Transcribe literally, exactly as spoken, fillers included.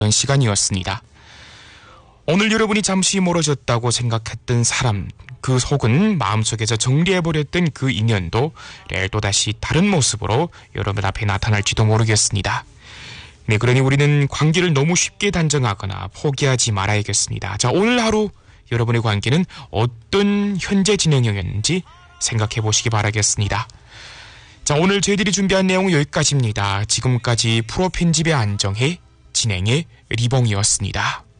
시간이었습니다. 오늘 여러분이 잠시 멀어졌다고 생각했던 사람, 그 속은 마음속에서 정리해버렸던 그 인연도 내일 또다시 다른 모습으로 여러분 앞에 나타날지도 모르겠습니다. 네, 그러니 우리는 관계를 너무 쉽게 단정하거나 포기하지 말아야겠습니다. 자, 오늘 하루 여러분의 관계는 어떤 현재 진행형이었는지 생각해 보시기 바라겠습니다. 자, 오늘 저희들이 준비한 내용은 여기까지입니다. 지금까지 프로 편집의 안정혜, 진행의 리봉이었습니다.